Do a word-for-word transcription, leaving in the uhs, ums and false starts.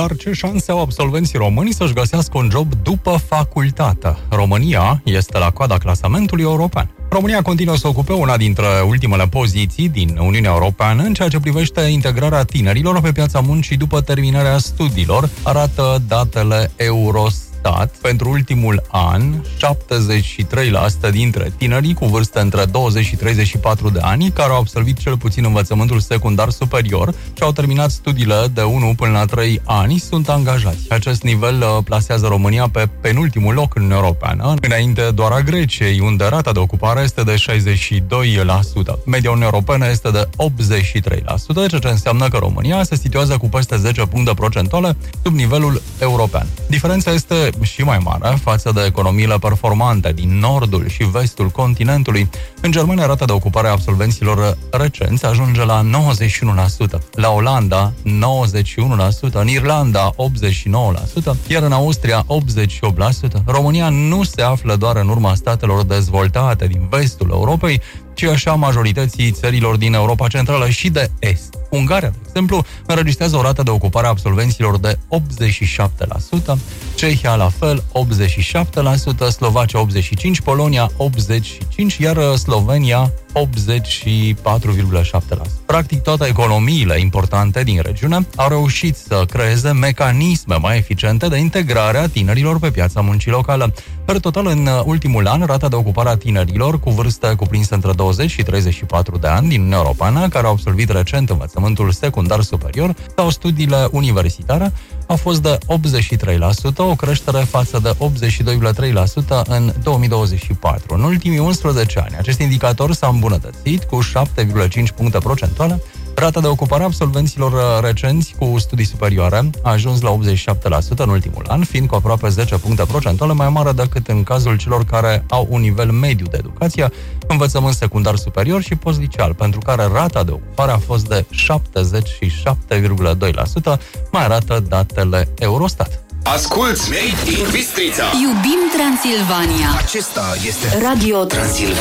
Dar ce șanse au absolvenții români să-și găsească un job după facultate? România este la coada clasamentului european. România continuă să ocupe una dintre ultimele poziții din Uniunea Europeană în ceea ce privește integrarea tinerilor pe piața muncii după terminarea studiilor, arată datele Eurostat. Pentru ultimul an, șaptezeci și trei la sută dintre tinerii cu vârste între douăzeci și treizeci și patru de ani, care au absolvit cel puțin învățământul secundar superior și au terminat studiile de unu până la trei ani, sunt angajați. Acest nivel plasează România pe penultimul loc în Uniunea Europeană, înainte doar a Greciei, unde rata de ocupare este de șaizeci și doi la sută. Media Uniunii Europene este de optzeci și trei la sută, ceea ce înseamnă că România se situează cu peste zece puncte procentuale sub nivelul european. Diferența este și mai mare față de economiile performante din nordul și vestul continentului. În Germania, rata de ocupare a absolvenților recenți ajunge la nouăzeci și unu la sută, la Olanda nouăzeci și unu la sută, în Irlanda optzeci și nouă la sută, iar în Austria optzeci și opt la sută. România nu se află doar în urma statelor dezvoltate din vestul Europei, ci așa majorității țărilor din Europa Centrală și de Est. Ungaria, de exemplu, înregistrează o rată de ocupare a absolvenților de optzeci și șapte la sută, Cehia la fel optzeci și șapte la sută, Slovacia optzeci și cinci la sută, Polonia optzeci și cinci la sută, iar Slovenia optzeci și patru virgulă șapte la sută. Practic, toate economiile importante din regiune au reușit să creeze mecanisme mai eficiente de integrare a tinerilor pe piața muncii locală. Per total, în ultimul an, rata de ocupare a tinerilor cu vârste cuprinse între douăzeci și treizeci și patru de ani din Uniunea Europeană, care au absolvit recent învățământul secundar superior sau studiile universitare, a fost de optzeci și trei la sută, o creștere față de optzeci și doi virgulă trei la sută în două mii douăzeci și patru. În ultimii unsprezece ani, acest indicator s-a îmbunătățit cu șapte virgulă cinci puncte procentuale. Rata de ocupare a absolvenților recenți cu studii superioare a ajuns la optzeci și șapte la sută în ultimul an, fiind cu aproape zece puncte procentuale mai mare decât în cazul celor care au un nivel mediu de educație, învățământ secundar superior și postliceal, pentru care rata de ocupare a fost de șaptezeci și șapte virgulă doi la sută, mai arată datele Eurostat. Asculți Made in Bistrița. Iubim Transilvania. Acesta este Radio Transilvania.